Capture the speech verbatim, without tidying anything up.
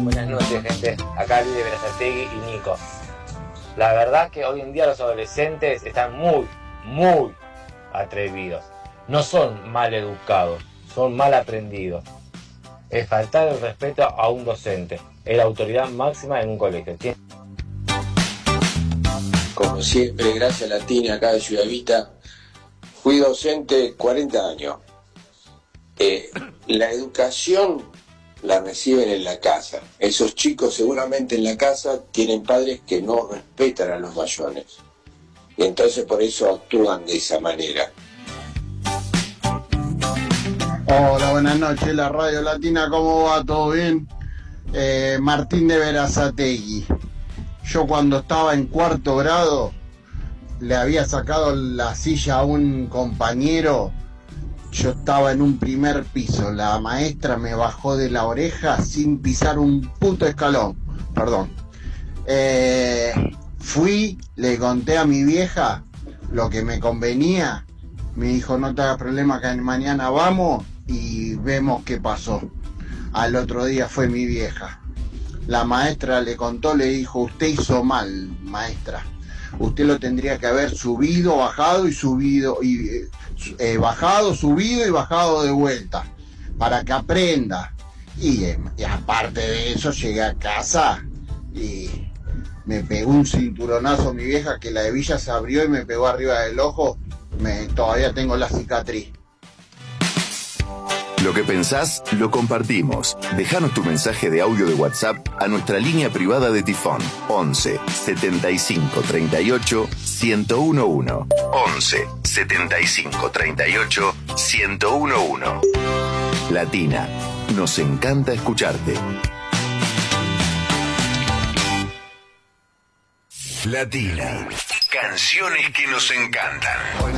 Buenas noches, gente. Acá Luis de Berazategui y Nico. La verdad que hoy en día los adolescentes están muy, muy atrevidos. No son mal educados, son mal aprendidos. Es faltar el respeto a un docente. Es la autoridad máxima en un colegio. ¿Tien? Como siempre, gracias Latina, acá de Ciudad Vista. Fui docente cuarenta años. Eh, la educación la reciben en la casa. Esos chicos seguramente en la casa tienen padres que no respetan a los mayores. Y entonces por eso actúan de esa manera. Hola, buenas noches, la Radio Latina, ¿cómo va? ¿Todo bien? Eh, Martín de Berazategui. Yo cuando estaba en cuarto grado le había sacado la silla a un compañero. Yo estaba en un primer piso, la maestra me bajó de la oreja sin pisar un puto escalón, perdón. Eh, fui, le conté a mi vieja lo que me convenía, me dijo no te hagas problema que mañana vamos y vemos qué pasó. Al otro día fue mi vieja. La maestra le contó, le dijo, usted hizo mal, maestra. Usted lo tendría que haber subido, bajado y subido, y eh, bajado, subido y bajado de vuelta, para que aprenda. Y, eh, y aparte de eso, llegué a casa y me pegó un cinturonazo mi vieja, que la hebilla se abrió y me pegó arriba del ojo. Me, todavía tengo la cicatriz. Lo que pensás, lo compartimos. Dejanos tu mensaje de audio de WhatsApp a nuestra línea privada de Tifón. once, setenta y cinco, treinta y ocho, ciento uno. once, setenta y cinco, treinta y ocho, ciento uno. Latina, nos encanta escucharte. Latina, canciones que nos encantan.